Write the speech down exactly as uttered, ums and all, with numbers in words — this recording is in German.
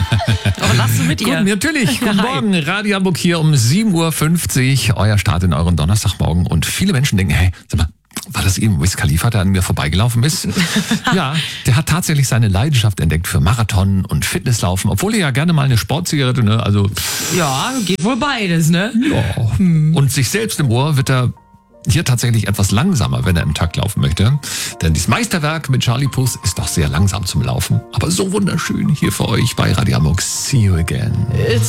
Aber lass du mit ihr. Gut, natürlich. Guten Hi. Morgen. Radio Hamburg hier um sieben Uhr fünfzig. Euer Start in euren Donnerstagmorgen. Und viele Menschen denken, hey, sag mal, war das eben Wiz Khalifa, der an mir vorbeigelaufen ist? Ja, der hat tatsächlich seine Leidenschaft entdeckt für Marathon und Fitnesslaufen, obwohl er ja gerne mal eine Sportzigarette, ne, also... Ja, geht wohl beides, ne? Ja. Hm. Und sich selbst im Ohr wird er hier tatsächlich etwas langsamer, wenn er im Takt laufen möchte. Denn dieses Meisterwerk mit Charlie Puth ist doch sehr langsam zum Laufen. Aber so wunderschön hier für euch bei Radio Hamburg. See you again. It's